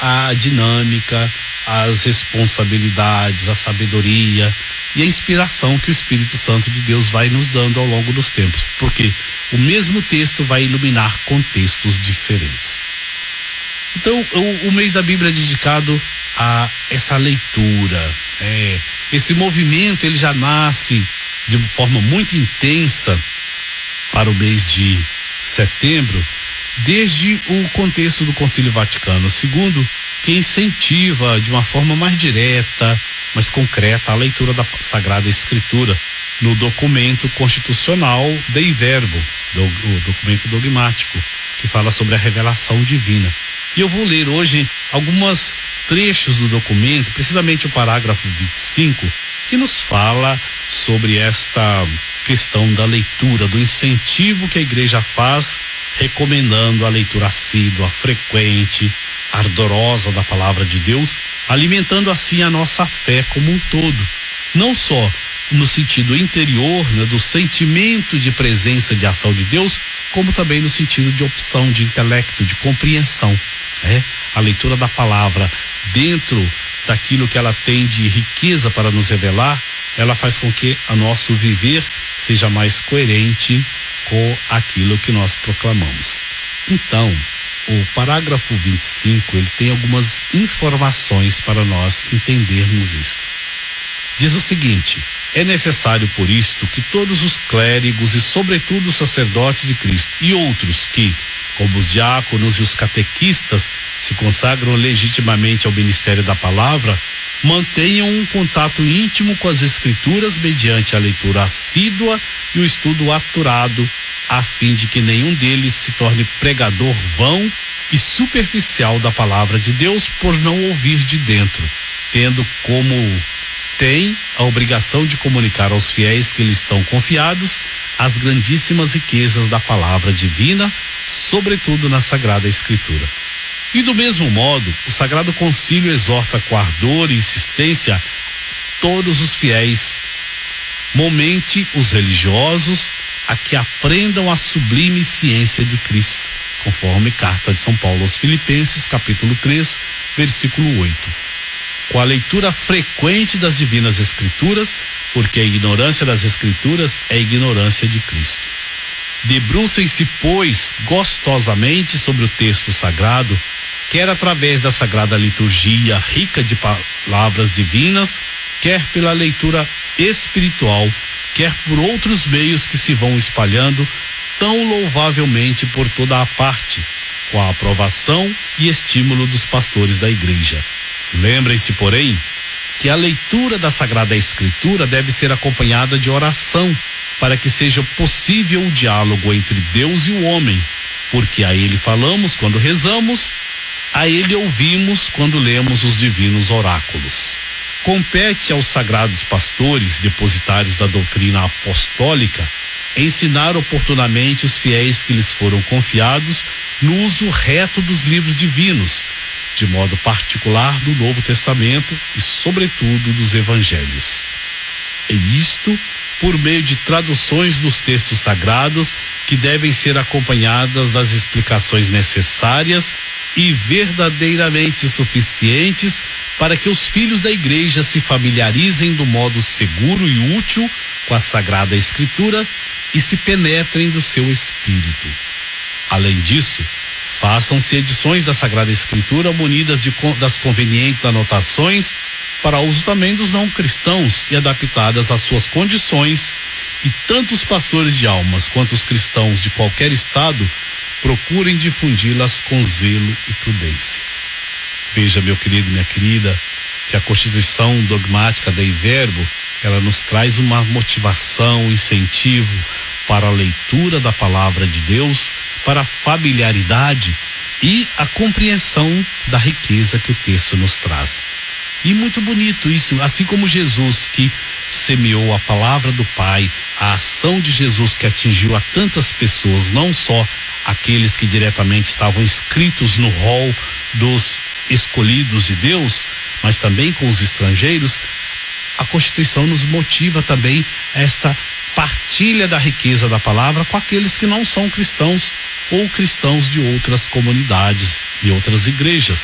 a dinâmica, as responsabilidades, a sabedoria e a inspiração que o Espírito Santo de Deus vai nos dando ao longo dos tempos, porque o mesmo texto vai iluminar contextos diferentes. Então, o mês da Bíblia é dedicado a essa leitura. Esse movimento ele já nasce de forma muito intensa para o mês de setembro, desde o contexto do Concílio Vaticano II, que incentiva de uma forma mais direta, mais concreta, a leitura da Sagrada Escritura no documento constitucional Dei Verbo, o documento dogmático, que fala sobre a revelação divina. E eu vou ler hoje alguns trechos do documento, precisamente o parágrafo 25, que nos fala sobre esta questão da leitura, do incentivo que a igreja faz, recomendando a leitura assídua, frequente, ardorosa da palavra de Deus, alimentando assim a nossa fé como um todo, não só no sentido interior, né, do sentimento de presença, de ação de Deus, como também no sentido de opção, de intelecto, de compreensão. A leitura da palavra, dentro daquilo que ela tem de riqueza para nos revelar, ela faz com que o nosso viver seja mais coerente com aquilo que nós proclamamos. Então, o parágrafo 25, ele tem algumas informações para nós entendermos isto. Diz o seguinte: é necessário por isto que todos os clérigos e sobretudo os sacerdotes de Cristo e outros que, como os diáconos e os catequistas, se consagram legitimamente ao ministério da palavra, mantenham um contato íntimo com as Escrituras mediante a leitura assídua e o estudo aturado, a fim de que nenhum deles se torne pregador vão e superficial da palavra de Deus por não ouvir de dentro, tendo como tem a obrigação de comunicar aos fiéis que lhes estão confiados as grandíssimas riquezas da palavra divina, sobretudo na Sagrada Escritura. E do mesmo modo, o Sagrado Concílio exorta com ardor e insistência todos os fiéis, momente os religiosos, a que aprendam a sublime ciência de Cristo, conforme carta de São Paulo aos Filipenses, capítulo 3, versículo 8. Com a leitura frequente das divinas Escrituras, porque a ignorância das Escrituras é a ignorância de Cristo. Debrucem-se, pois, gostosamente sobre o texto sagrado, quer através da sagrada liturgia rica de palavras divinas, quer pela leitura espiritual, quer por outros meios que se vão espalhando tão louvavelmente por toda a parte, com a aprovação e estímulo dos pastores da igreja. Lembrem-se, porém, que a leitura da Sagrada Escritura deve ser acompanhada de oração, para que seja possível o diálogo entre Deus e o homem, porque a Ele falamos quando rezamos, a Ele ouvimos quando lemos os divinos oráculos. Compete aos sagrados pastores, depositários da doutrina apostólica, ensinar oportunamente os fiéis que lhes foram confiados no uso reto dos livros divinos, de modo particular do Novo Testamento e, sobretudo, dos Evangelhos. E isto por meio de traduções dos textos sagrados que devem ser acompanhadas das explicações necessárias e verdadeiramente suficientes para que os filhos da igreja se familiarizem do modo seguro e útil com a Sagrada Escritura e se penetrem do seu espírito. Além disso, façam-se edições da Sagrada Escritura munidas das convenientes anotações para uso também dos não cristãos e adaptadas às suas condições, e tanto os pastores de almas quanto os cristãos de qualquer estado procurem difundi-las com zelo e prudência. Veja, meu querido, minha querida, que a Constituição dogmática Dei Verbo, ela nos traz uma motivação, um incentivo para a leitura da palavra de Deus, para a familiaridade e a compreensão da riqueza que o texto nos traz. E muito bonito isso, assim como Jesus que semeou a palavra do Pai, a ação de Jesus que atingiu a tantas pessoas, não só aqueles que diretamente estavam inscritos no rol dos escolhidos de Deus, mas também com os estrangeiros. A Constituição nos motiva também a esta partilha da riqueza da palavra com aqueles que não são cristãos ou cristãos de outras comunidades e outras igrejas.